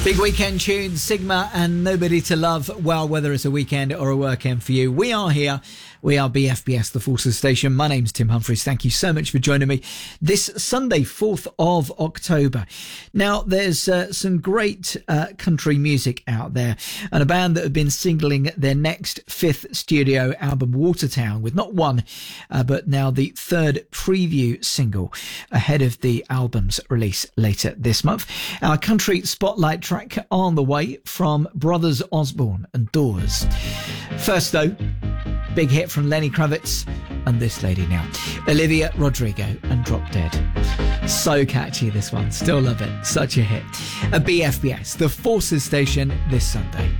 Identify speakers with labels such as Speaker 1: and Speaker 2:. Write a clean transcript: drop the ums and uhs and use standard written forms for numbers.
Speaker 1: Big weekend tunes, Sigma and Nobody to Love. Well, whether it's a weekend or a workend for you, we are here. We are BFBS, the Forces Station. My name's Tim Humphries. Thank you so much for joining me this Sunday, 4th of October. Now, there's some great country music out there, and a band that have been singling their next 5th studio album, Watertown, with not one, but now the 3rd preview single ahead of the album's release later this month. Our country spotlight track on the way from Brothers Osborne and Doors. First, though, big hit from Lenny Kravitz and this lady now, Olivia Rodrigo and Drop Dead. So catchy, this one. Still love it. Such a hit. A BFBS, the Forces Station, this Sunday.